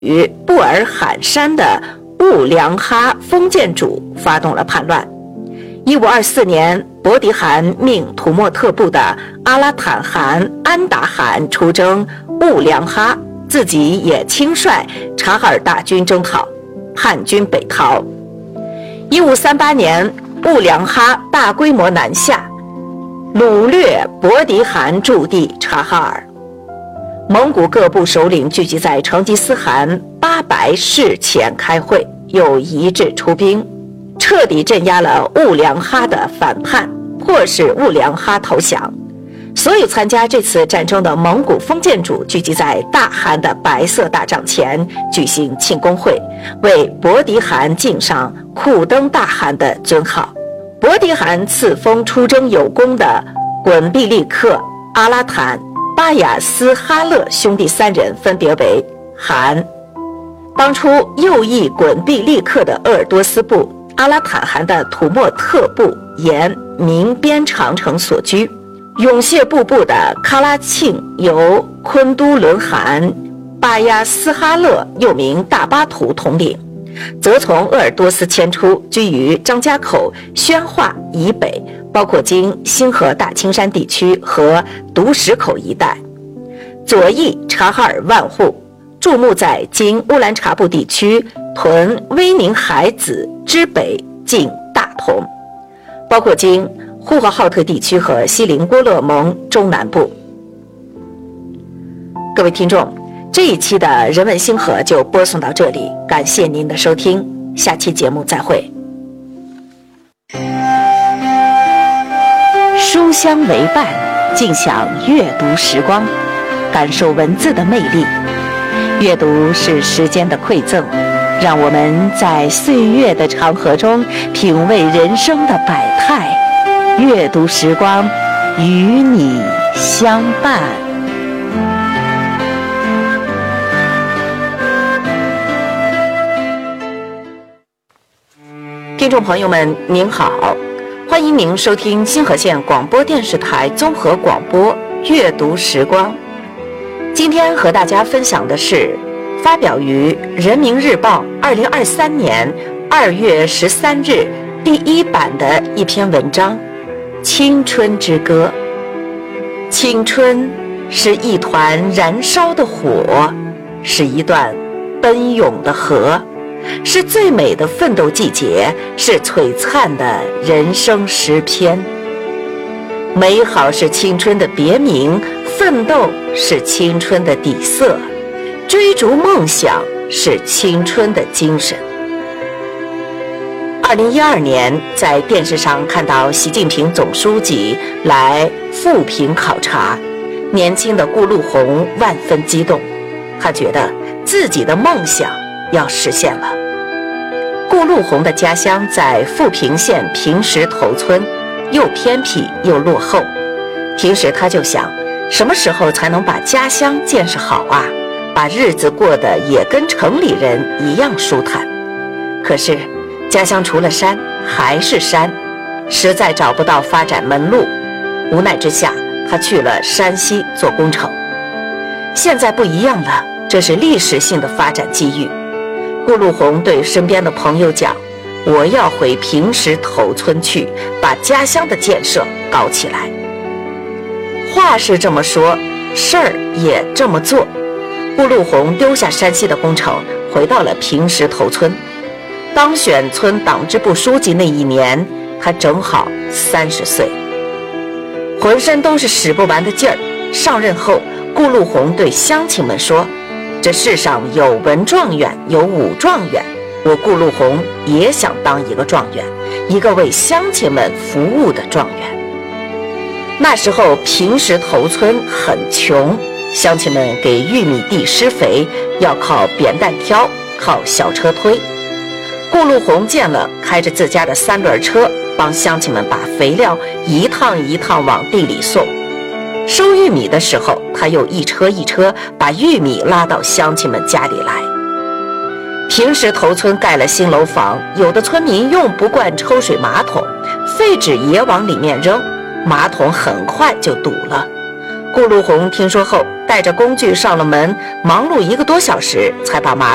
于布尔罕山的兀良哈封建主发动了叛乱。1524年，伯迪汗命土默特部的阿拉坦汗安达汗出征兀良哈，自己也亲率察哈尔大军征讨，叛军北逃。1538年，兀良哈大规模南下，掳掠伯迪汗驻地察哈尔。蒙古各部首领聚集在成吉思汗巴白室前开会，又一致出兵，彻底镇压了兀良哈的反叛，迫使兀良哈投降。所有参加这次战争的蒙古封建主聚集在大汗的白色大帐前举行庆功会，为伯迪汗敬上库登大汗的尊号。伯迪汗赐封出征有功的滚毕利克、阿拉坦、巴雅斯哈勒兄弟3人分别为汗。当初右翼滚毕利克的鄂尔多斯部、阿拉坦汗的土默特部沿明边长城所居，永谢部部的喀拉庆由昆都伦汗、巴亚斯哈勒又名大巴图统领，则从鄂尔多斯迁出，居于张家口、宣化以北，包括经兴河大青山地区和独石口一带。左翼察哈尔万户驻牧在经乌兰察布地区屯威宁海子之北近大同，包括经呼和浩特地区和锡林郭勒盟中南部。各位听众，这一期的人文星河就播送到这里，感谢您的收听，下期节目再会。书香为伴，尽享阅读时光，感受文字的魅力。阅读是时间的馈赠，让我们在岁月的长河中品味人生的百态。阅读时光，与你相伴。听众朋友们，您好，欢迎您收听新河县广播电视台综合广播阅读时光。今天和大家分享的是发表于《人民日报》2023年2月13日第1版的一篇文章《青春之歌》。青春是一团燃烧的火，是一段奔涌的河，是最美的奋斗季节，是璀璨的人生诗篇。美好是青春的别名，奋斗是青春的底色，追逐梦想是青春的精神。2012年，在电视上看到习近平总书记来富平考察，年轻的顾陆红万分激动，他觉得自己的梦想要实现了。顾陆红的家乡在富平县平石头村，又偏僻又落后。平时他就想，什么时候才能把家乡建设好啊，把日子过得也跟城里人一样舒坦。可是家乡除了山还是山，实在找不到发展门路。无奈之下，他去了山西做工程。现在不一样了，这是历史性的发展机遇。顾陆红对身边的朋友讲，我要回平石头村去，把家乡的建设搞起来。话是这么说，事儿也这么做。顾陆红丢下山西的工程，回到了平石头村。当选村党支部书记那一年，他正好30岁，浑身都是使不完的劲儿。上任后，顾陆红对乡亲们说，这世上有文状元，有武状元，我顾陆红也想当一个状元，一个为乡亲们服务的状元。那时候平石头村很穷，乡亲们给玉米地施肥要靠扁担挑，靠小车推。顾陆红见了，开着自家的3轮车，帮乡亲们把肥料一趟一趟往地里送。收玉米的时候，他又一车一车把玉米拉到乡亲们家里来。平石头村盖了新楼房，有的村民用不惯抽水马桶，废纸也往里面扔，马桶很快就堵了。顾陆红听说后，带着工具上了门，忙碌1个多小时才把马